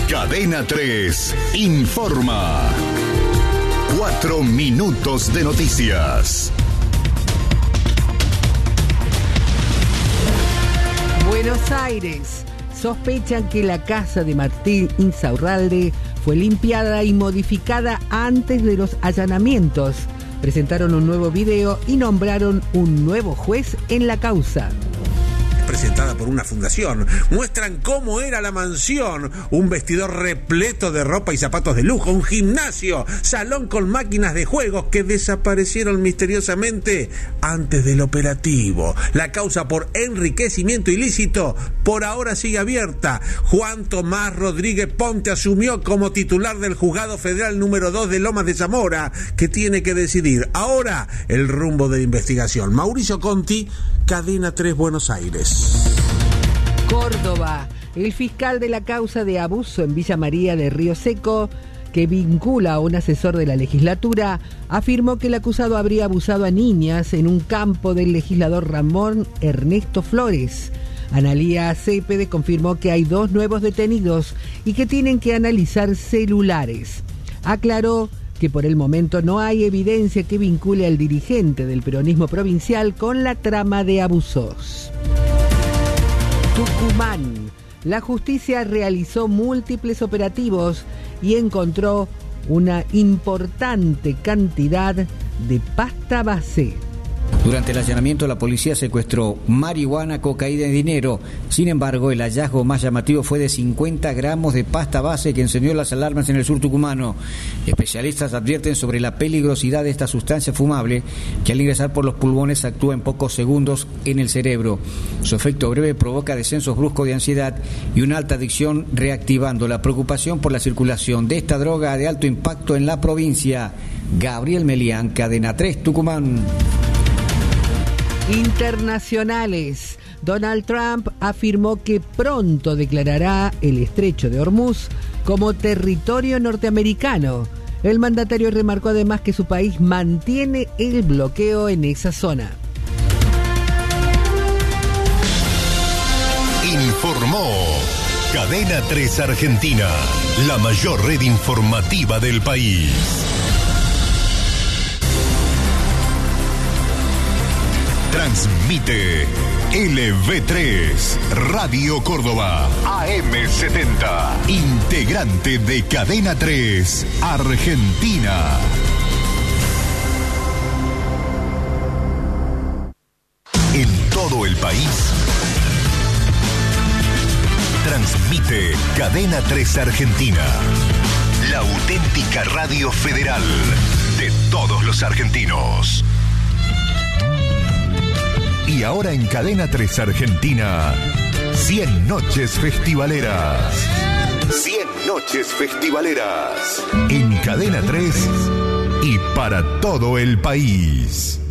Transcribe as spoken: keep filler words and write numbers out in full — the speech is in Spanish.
Cadena tres informa. Cuatro minutos de noticias. Buenos Aires. Sospechan que la casa de Martín Insaurralde fue limpiada y modificada antes de los allanamientos. Presentaron un nuevo video y nombraron un nuevo juez en la causa. Presentada por una fundación, muestran cómo era la mansión: un vestidor repleto de ropa y zapatos de lujo, un gimnasio, salón con máquinas de juegos que desaparecieron misteriosamente antes del operativo. La causa por enriquecimiento ilícito por ahora sigue abierta. Juan Tomás Rodríguez Ponte asumió como titular del Juzgado Federal número dos de Lomas de Zamora, que tiene que decidir ahora el rumbo de la investigación. Mauricio Conti, Cadena tres, Buenos Aires. Córdoba. El fiscal de la causa de abuso en Villa María de Río Seco, que vincula a un asesor de la legislatura, afirmó que el acusado habría abusado a niñas en un campo del legislador Ramón Ernesto Flores. Analía Cepede confirmó que hay dos nuevos detenidos y que tienen que analizar celulares. Aclaró que por el momento no hay evidencia que vincule al dirigente del peronismo provincial con la trama de abusos. Tucumán. La justicia realizó múltiples operativos y encontró una importante cantidad de pasta base. Durante el allanamiento, la policía secuestró marihuana, cocaína y dinero. Sin embargo, el hallazgo más llamativo fue de cincuenta gramos de pasta base que encendió las alarmas en el sur tucumano. Especialistas advierten sobre la peligrosidad de esta sustancia fumable que al ingresar por los pulmones actúa en pocos segundos en el cerebro. Su efecto breve provoca descensos bruscos de ansiedad y una alta adicción, reactivando la preocupación por la circulación de esta droga de alto impacto en la provincia. Gabriel Melián, Cadena tres, Tucumán. Internacionales. Donald Trump afirmó que pronto declarará el estrecho de Hormuz como territorio norteamericano. El mandatario remarcó además que su país mantiene el bloqueo en esa zona. Informó Cadena tres Argentina, la mayor red informativa del país. Transmite L V tres, Radio Córdoba, A M setenta, integrante de Cadena tres, Argentina. En todo el país, transmite Cadena tres Argentina, la auténtica radio federal de todos los argentinos. Y ahora en Cadena tres Argentina, cien noches festivaleras. cien noches festivaleras. En Cadena tres y para todo el país.